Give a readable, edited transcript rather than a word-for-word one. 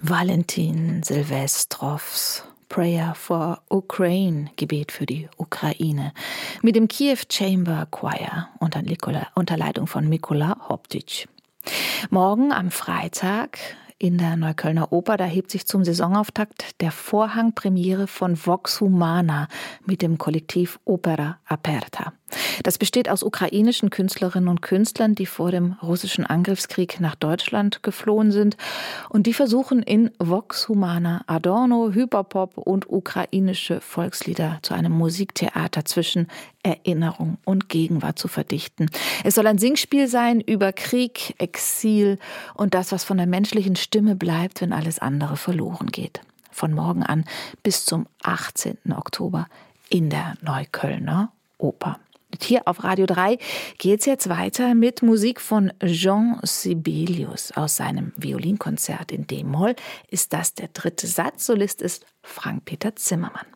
Valentin Silvestrovs Prayer for Ukraine, Gebet für die Ukraine, mit dem Kiew Chamber Choir unter Leitung von Mikola Hoptic. Morgen am Freitag in der Neuköllner Oper, da hebt sich zum Saisonauftakt der Vorhangpremiere von Vox Humana mit dem Kollektiv Opera Aperta. Das besteht aus ukrainischen Künstlerinnen und Künstlern, die vor dem russischen Angriffskrieg nach Deutschland geflohen sind und die versuchen in Vox Humana Adorno, Hyperpop und ukrainische Volkslieder zu einem Musiktheater zwischen Erinnerung und Gegenwart zu verdichten. Es soll ein Singspiel sein über Krieg, Exil und das, was von der menschlichen Stimme bleibt, wenn alles andere verloren geht. Von morgen an bis zum 18. Oktober in der Neuköllner Oper. Hier auf Radio 3 geht es jetzt weiter mit Musik von Jean Sibelius aus seinem Violinkonzert in D-Moll. Ist das der dritte Satz? Solist ist Frank-Peter Zimmermann.